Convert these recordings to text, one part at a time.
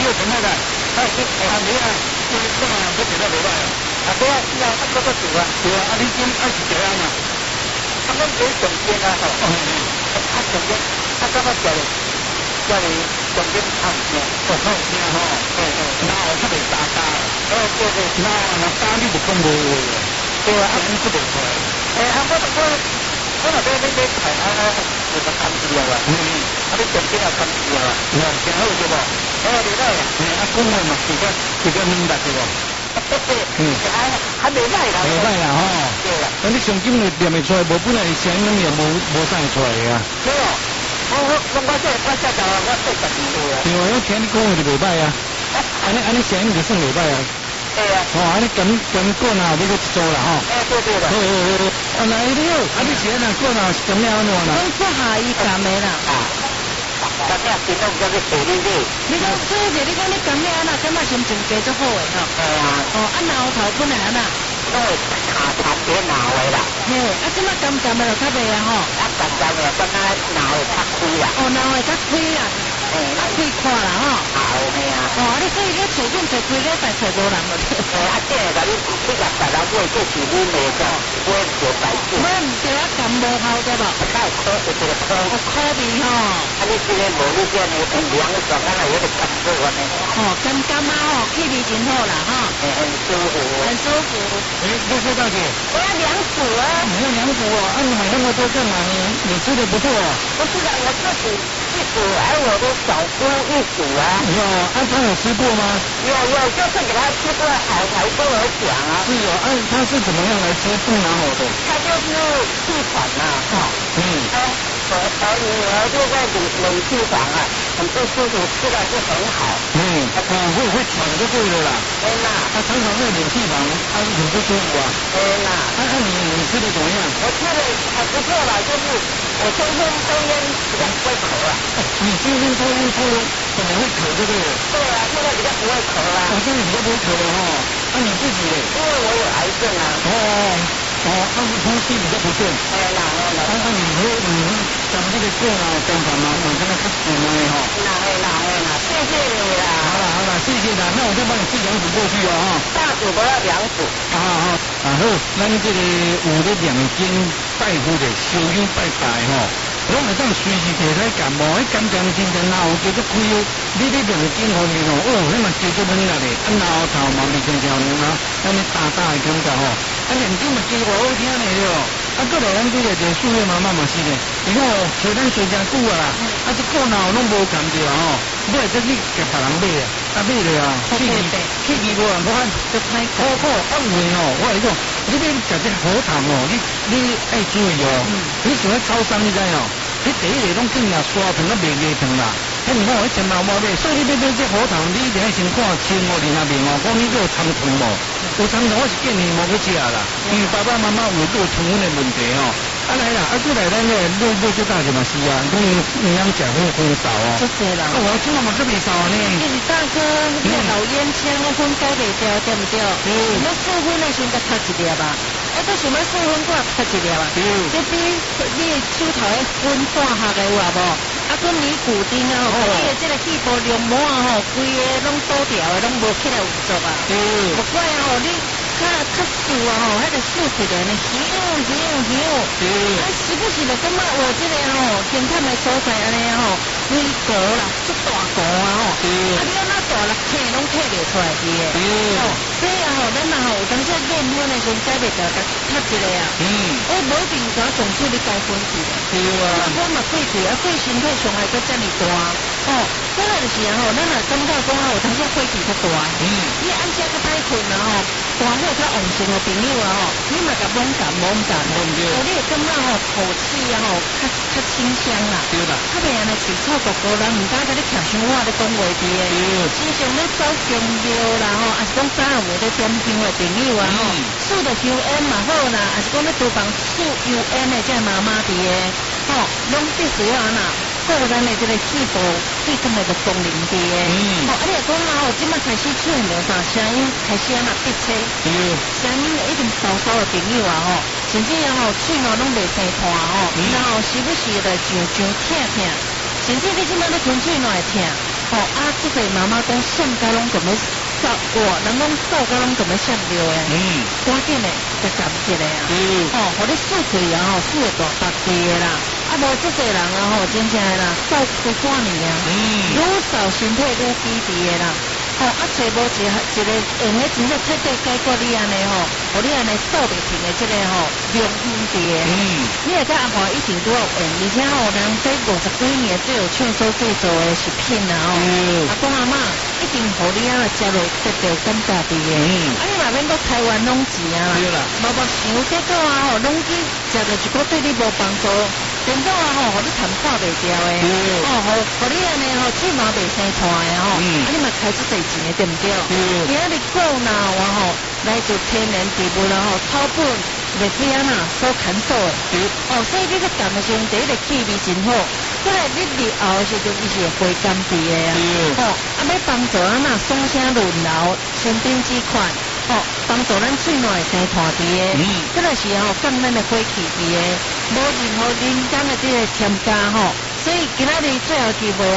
怎么的？你啊，这啊，不觉得袂歹啊？啊，对啊，是啊，啊，个做啊。对啊，啊，你今是这样啊？啊，阮做上天啊，吼。啊，上天，啊，感觉叫你上天看听，看听吼。然后较袂打打。对。那打你就讲无话了。对啊，啊，你出袂出来？我那边你睇就个看住了啊。啊，你上天也看住了啊。真好对无？袂歹啊。啊，讲话嘛是个明白对无？还袂歹啦。袂歹啦吼。对啦。那你上金就念会出来，无本来声音也无生出来啊。对哦。我这就我说12岁啊。对啊，我听你讲话就袂歹啊。安尼声音就算袂歹啊。对啊。安尼咁过哪你就做啦吼。对啦。好。来了，你是安那过哪是咁样安怎啦？ 我做下伊干的啦。 咁样见到叫你陪你去。 你讲做者，你讲你干咩安那，感觉心情加足好诶吼。挠头本来安那。 因为ขา别挠的啦。 嘿，即摆干的就较袂啊吼。 干的本来挠会较开啦。 挠会较开啦。开看啦吼。你所以你找准找规礼拜找无人了。 这个你个大人买就是你那个买做代志。 买唔对啊，干无效对无？可味吼。 你这个无你这样凉的状态有点干燥呢。 干啊吼，气味真好啦吼。 很舒服。 很舒服。 你说大姐。 我要凉煮啊。 你要凉煮哦？你买那么多干嘛？你吃的不错哦。 不是的，我自己一煮，我的小姑一煮啊。 他有吃过吗？ 有，就是给他吃过好才跟我讲啊。 是哦，他是怎么样来吃不拿好的？ 他就是气喘呐，和女儿就在冷气房啊，很不舒服，吃的是很好。 会喘就对了啦。他常常在冷气房，他是很不舒服啊。你吃的怎么样？ 我吃的还不错啦，就是我天天抽烟比较不会咳啊。 你天天抽烟本来会咳对不对？ 对啊，现在比较不会咳啦。 现在比较不会咳了哈。你自己嘞？ 因为我有癌症啊。 但是呼吸比较不顺。你讲这个过脑干嘛嘛？我真的不行了哈。 谢谢你啦。 好了，谢谢啦。那我就帮你寄2组过去哦哈。 大组都要2组。 好，咱这个有咧2间大夫的烧香拜拜吼，拢会当随时摕来感冒，感情真正哪有叫做开哦？你2间方面哦，那嘛叫做软啦咧，挠头嘛咪正常啦，安尼大的感觉吼，念经嘛加偌好听咧了。过来咱这个就树叶妈妈嘛是咧，你看找咱找真久啊啦，这个脑拢无感着吼，买这你给别人买啊，买了啊，气味无人看， 就歹好有味哦，我跟你讲，你买食这核桃哦，你爱注意哦，你想要超商你知哦，你第一个拢更加刷糖啊，卖糖啦，你看我一毛毛买，所以你买这核桃，你一定要先看清哦，你那边哦，讲你这有苍虫无？有苍虫我是建议无去食啦，因为爸爸妈妈有这个肠胃的问题哦。来啦，过来咱个六最大就嘛是啊，讲营养食好荤少哦。 这些啦。 我今晚嘛特别少呢。 你是大哥，你老烟枪，我荤改袂掉，对不对？什么素荤的先甲拍一粒吧，都想要素荤我拍一粒啊。这比你手头的荤大下个有无？跟尼古丁啊，你的这个细胞黏膜啊，规个拢倒掉的，拢无起来有作啊。不怪啊，你较素啊，迄个素质的呢，香。时不时就感觉我这个健康的所在安尼规个啦，足大个啊你安那大啦，摕拢摕袂出来的。所以咱有当时练婚的时候，改袂掉，拍一个啊。无一定讲总处你改分去的。我嘛贵贵对身体伤害阁遮尔大。再来就是咱也感觉讲有当时火气较大。你按遮较歹困啊大火较旺盛的朋友啊你嘛甲猛干。你会感觉口气啊较清香啦。对啦。较袂安尼嘴臭狗狗，人毋敢甲你徛伤我咧讲话题的。时常咧走中药啦还是讲早上有咧点香的朋友啊素的香烟嘛好啦，还是讲咧厨房素油烟的这妈妈伫的拢必须要安那。咱的这个细胞对抗的功能的，你若讲即摆开始出现了啥声音，开始啊闭嘴，声音一定稍稍的朋友啊甚至喙拢袂生痰然后时不时的上痛，甚至你即摆咧吞喙拢会痛， 这个妈妈讲上家拢咁要扫，人讲扫家拢咁要上掉诶，赶紧诶，就感谢咧啊，互你输开啊，输会大白地诶啦，无这些人啊，真正诶啦，扫几半年啊，愈扫身体愈积地诶啦。找无一个用个真正彻底解决你安尼互你安尼扫袂停的这个良心地的。你会甲阿婆以前拄有用，而且人这50几年最有劝说制作的食品啊阿公阿嬷一定互你食落得到感觉的。你嘛免搁台湾拢钱啊，无想结果拢去食着一个对你无帮助，结果互你谈看袂掉的。互你安尼嘴嘛袂生喘的你嘛开出侪。对不对？今日股呢，来自天然植物草本袂去所砍走的。所以你咧干的时候，第一个气味真好，再来你入后的时候，伊是会甘甜的啊。要帮助爽声润流、身边之款，帮助咱嘴内生痰甜的。这个是降咱的火气味的，无任何人工的这个添加所以今仔日最后机会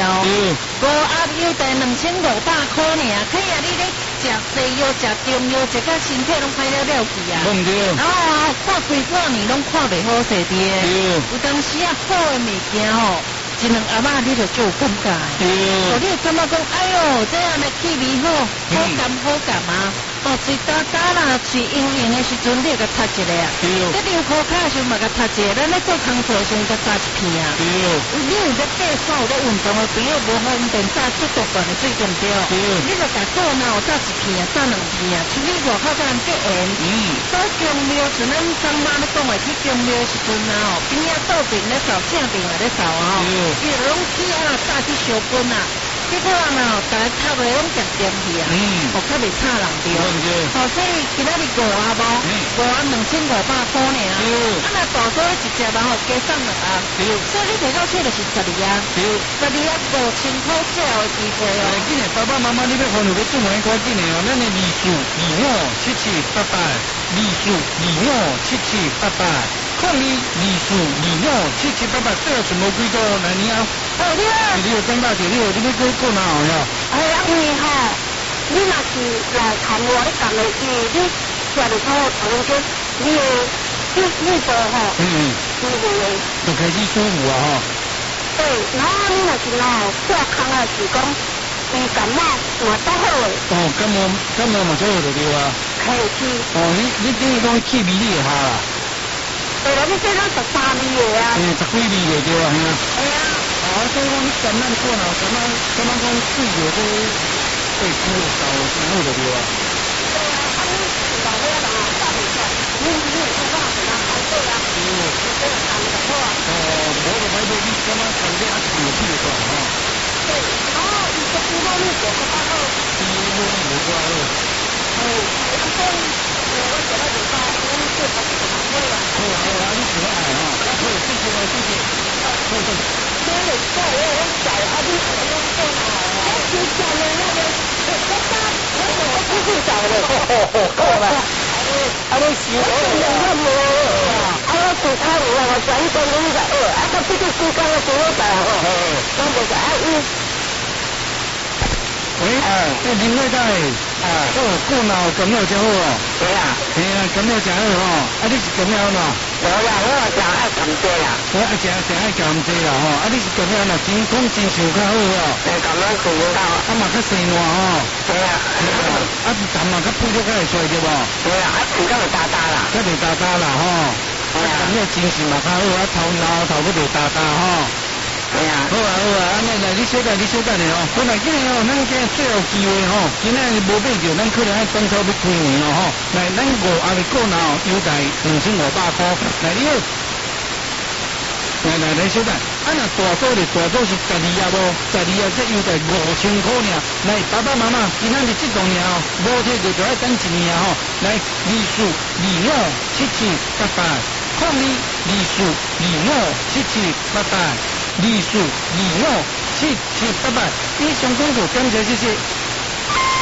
5盒优待2500块尔，可以你咧食西药、食中药，食到身体拢快了去啊！然后看几半年拢看袂好势的，有当时好的物件一两阿嬷你就有感觉，你会感觉讲，哎哟，这样的气味好甘啊！嘴干干啦，嘴硬硬的时阵，你会甲擦一个啊。在流口卡的时候嘛，甲擦一个，咱咧做工作的时候，甲擦一片啊。你有在爬山、有在运动的朋友，无方便擦这大罐的水，对不对？你就甲做哪有擦一片啊，擦2片啊，处理外口甲人结缘。所以中庙像咱张妈咧讲的，去中庙的时阵边倒边咧扫，正边咧扫伊就拢去擦去烧本啊。结果大家插落拢食点去啊，较袂吵人着。所以今仔日5盒5盒2500块尔。那大số一只加送2盒。所以你摕到手就是12盒，12盒5000块最后的机会紧的，爸爸妈妈你要欢喜要做伙赶紧的咱的利数257788，利数257788。控你利数257788，最后全部几多来年啊？你有长大姐，你要过哪哦？ 因为你若是来看我，你讲的是你下日头头前你做舒服的， 就开始舒服啊对，然后你若是做工啊，是讲感冒嘛都好诶。 感冒嘛最好就对啊。 可以去。 你等于讲气味你会下啦。 对啦，你这种13味的啊。 10几味的对啊，所以讲你感冒过了，感冒讲水就都会枯燥，挺好的对啊。 对啊，你老伙人大不了，你做啥子啦？好做啦。这个干的好啊。 我就买到你感觉感觉还是有趣的对，然后伊说伊某你做个大好。 无怪好。 然后我觉得就是我们做好这个蛮好啦。 好，你喜欢好，谢谢。 所以我小你可能用做哪？你小的那个，我不是小的，够了。你喜欢那么我其他人我转一转你个他不是时间我给我打那个喂，林内在过脑感冒真好对啊， 感冒真好你是感冒嘛？ 我真爱感冒啦。 我真爱感冒啦你是感冒啦，真想较好感冒可能嘛较生热对啊， 是痰嘛较配合较会出对无？ 对啊，嘴较会哒啦。 较袂哒啦感冒精神嘛较好头要袂哒对啊， 好安尼来你小等咧本来今日咱今最后机会今日无买着，咱可能要等超要开门来咱5盒的股优待2500块，来你好，来小等，若大组是12盒12盒这优待5000块尔，来爸爸妈妈今仔日这档无摕着就要等1年来利数257788，控你利数257788。利数257788，以上工作感谢谢谢。